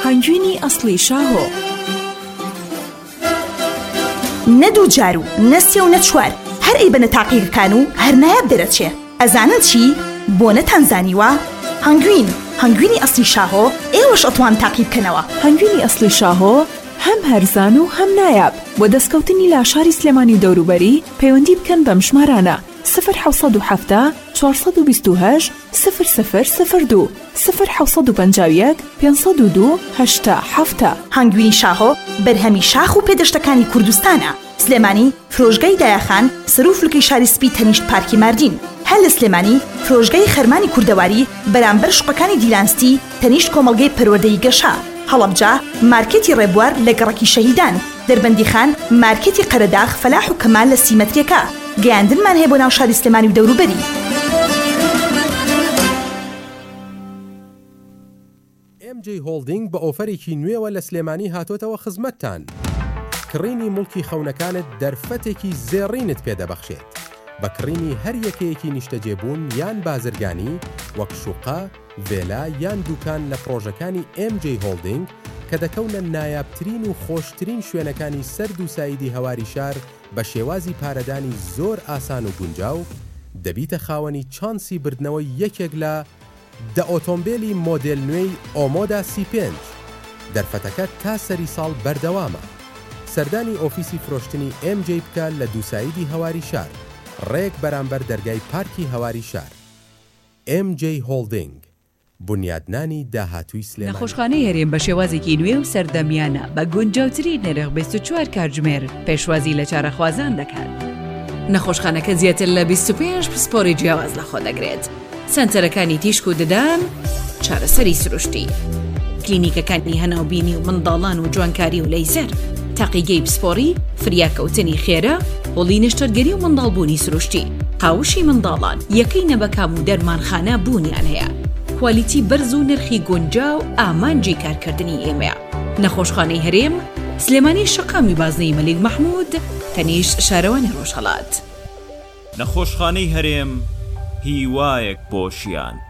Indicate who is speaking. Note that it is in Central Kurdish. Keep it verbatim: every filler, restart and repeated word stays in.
Speaker 1: هەنگوینی ئەسڵی شاهۆ.
Speaker 2: نەدوو جار و نەسێ و نەچوار هەر ئەی بنە تاقیەکان و هەر نایاب دەرەچێ. ئەزانن چی؟ بۆ نەتانزانیوە؟ هەنگوین هەنگوینی ئەسڵی شاهۆ ئێوەش ئەتوان تاقی بکەنەوە.
Speaker 1: هەنگوینی ئەسڵی شاهۆ هەم هەرزان و هەم نایاب. بۆ دەستکەوتنی لاشاری سلێمانی و دەوروبەری پەیوەندی بکەن بەم ژمارانە صفر حوصد و حەفتا چوارسەد و بیست و هەشت صفر صفر صفر دو صفر حوصد و پەنجاو یەک پێنجسەد و دوو هەشتا حەفتا.
Speaker 2: هەنگوینی شاهۆ بەرهەمی شاخ و پێدەشتەکانی کوردستانە. سلێمانی فرۆژگای دایەخان سەروفلکەی شاری سپی تەنیشت پارکی ماردین. هەل لە سلێمانی فرۆژگای خەرمانی کوردەواری بەرامبەر شوقەکانی دیلانستی تەنیشت کۆمەڵگەی پەروەردەی گەشا. هەڵەبجا مارکێتی ڕێبوار لە گەڕەکی شەهیدان. دەربەندی خان مارکێتی قەرەداغ فەلاح و کەمال لە سیمەتریەکە. گەیاندنمان هەیە بۆ ناو شاری سلێمانی و دەوروبەری.
Speaker 3: ئێم جێ هۆڵدینگ بە ئۆفەرێکی نوێوە لە سلێمانی هاتۆتەوە خزمەتتان. کڕینی مڵکی خەونەکانت دەرفەتێکی زێڕینت پێدەبەخشێت. بە کڕینی هەر یەکەیەکی نیشتەجێبوون یان بازرگانی وەک شوقا، ڤێلا یان دوکان لە پرۆژەکانی ئێم جێ هۆڵدینگ کە دەکەونە نایابترین و خۆشترین شوێنەکانی سەرد و سایدی هەواری شار بە شێوازی پارەدانی زۆر ئاسان و گونجاو دەبیتە خاوەنی چانسی بردنەوەی یەکێک لە دە ئۆتۆمبیلی مۆدێل نوێی ئۆمۆدا سی پێنج. دەرفەتەکە تا سەری ساڵ بەردەوامە. سەردانی ئۆفیسی فرۆشتنی ئێم جێ بکە لە دووسایدی هەواری شار ڕێک بەرامبەر دەرگای پارکی هەواری شار. ئێم جێ هۆڵدینگ بنیادنانی داهاتووی سلێمانی.
Speaker 4: نەخۆشخانەی هەرێم بە شێوازێکی نوێ و سەردەمیانە بە گونجاوترین نرخ بیست و چوار کاتژمێر پێشوازی لە چارەخوازان دەکات. نەخۆشخانەکە زیاتر لە بیست و پێنج پسپۆری جیاواز لەخۆ دەگرێت. سنتەرەکانی تیشک و ددان، چارەسەری سروشتی، کلینیکەکانی هەناوبینی و منداڵان و جوانکاری و لەیزەر، تاقیگەی پسپۆری، فریاکەوتنی خێرە، هۆڵی نیشتەرگەری و منداڵبوونی سروشتی، قاوشی منداڵان، یەکەی نەبەکام و دەرمانخانە بوونیان هەیە. کوالیتی بەرز و نرخی گونجاو ئامانجی کارکردنی ئێمەیە. نەخۆشخانەی هەرێم سلێمانی شەقامی بازنەی مەلیک مەحموود تەنیشت شارەوانی ڕۆژهەڵات.
Speaker 5: نەخۆشخانەی هەرێم هیوایەک بۆ ژیان.